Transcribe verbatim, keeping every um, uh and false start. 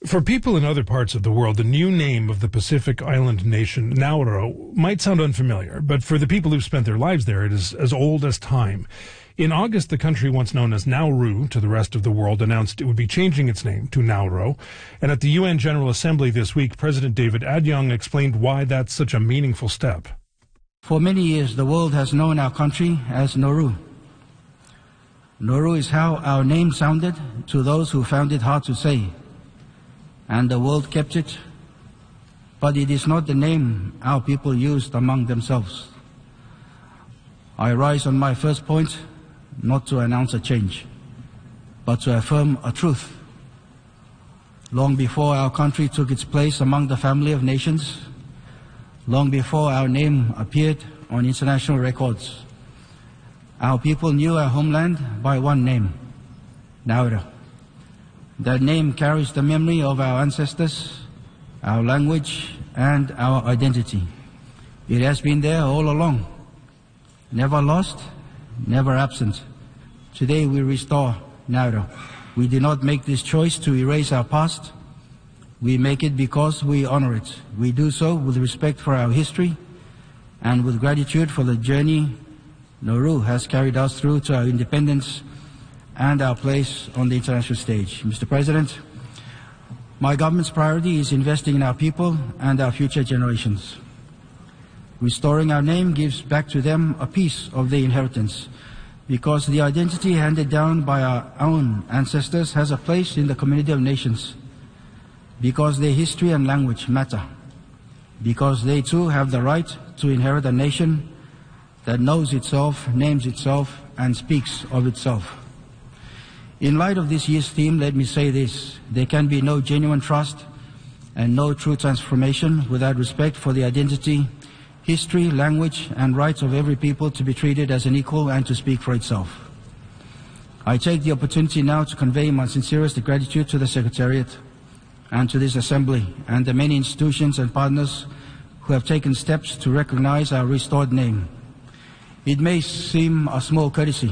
For people in other parts of the world, the new name of the Pacific island nation, Nauru, might sound unfamiliar, but for the people who've spent their lives there, it is as old as time. In August, the country once known as Nauru to the rest of the world announced it would be changing its name to Nauru. And at the U N General Assembly this week, President David Adjong explained why that's such a meaningful step. For many years, the world has known our country as Nauru. Nauru is how our name sounded to those who found it hard to say, and the world kept it, but it is not the name our people used among themselves. I rise on my first point not to announce a change, but to affirm a truth. Long before our country took its place among the family of nations, long before our name appeared on international records, our people knew our homeland by one name, Nauru. That name carries the memory of our ancestors, our language, and our identity. It has been there all along, never lost, never absent. Today we restore Nauru. We do not make this choice to erase our past. We make it because we honor it. We do so with respect for our history and with gratitude for the journey Nauru has carried us through to our independence and our place on the international stage. Mister President, my government's priority is investing in our people and our future generations. Restoring our name gives back to them a piece of their inheritance, because the identity handed down by our own ancestors has a place in the community of nations, because their history and language matter, because they too have the right to inherit a nation that knows itself, names itself, and speaks of itself. In light of this year's theme, let me say this: there can be no genuine trust and no true transformation without respect for the identity, history, language, and rights of every people to be treated as an equal and to speak for itself. I take the opportunity now to convey my sincerest gratitude to the Secretariat and to this Assembly and the many institutions and partners who have taken steps to recognize our restored name. It may seem a small courtesy,